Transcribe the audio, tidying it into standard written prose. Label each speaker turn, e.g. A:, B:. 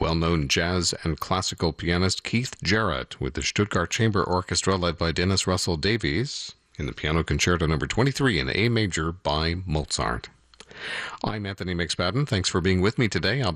A: well-known jazz and classical pianist Keith Jarrett with the Stuttgart Chamber Orchestra led by Dennis Russell Davies in the Piano Concerto No. 23 in A major by Mozart. I'm Anthony McSpadden. Thanks for being with me today. I'll be